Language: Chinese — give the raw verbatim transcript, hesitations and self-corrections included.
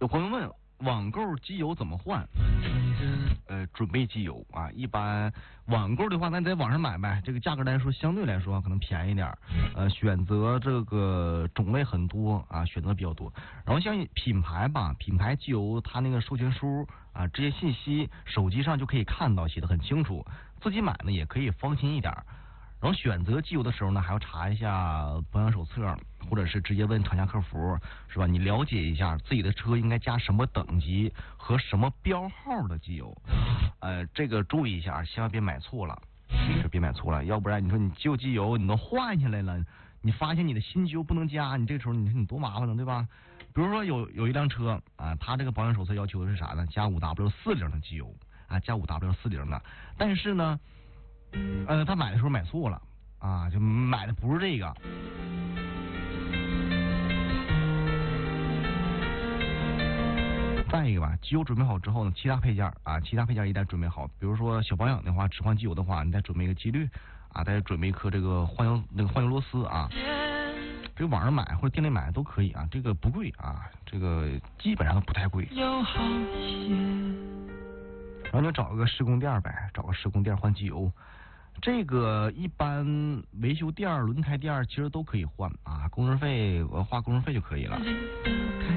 有朋友问网购机油怎么换？呃，准备机油啊，一般网购的话，咱在网上买呗，这个价格来说相对来说可能便宜点，呃，选择这个种类很多啊，选择比较多。然后像品牌吧，品牌机油它那个授权书啊，这些信息手机上就可以看到，写的很清楚，自己买呢也可以放心一点。然后选择机油的时候呢，还要查一下保养手册，或者是直接问厂家客服，是吧？你了解一下自己的车应该加什么等级和什么标号的机油，呃，这个注意一下，千万别买错了，是别买错了，要不然你说你旧机油你都换下来了，你发现你的新机油不能加，你这时候你说你多麻烦呢，对吧？比如说有有一辆车啊，它这个保养手册要求的是啥呢？加 五 W 四零的机油啊，加 五 W 四零的，但是呢。呃，他买的时候买错了啊，就买的不是这个。再一个吧，机油准备好之后呢，其他配件啊，其他配件一旦准备好，比如说小保养的话，只换机油的话，你再准备一个机滤啊，再准备一颗这个换油那个换油螺丝啊。这个网上买或者店里买都可以啊，这个不贵啊，这个基本上都不太贵。然后就找个施工店呗，找个施工店换机油。这个一般维修店、轮胎店其实都可以换啊，工人费我花工人费就可以了。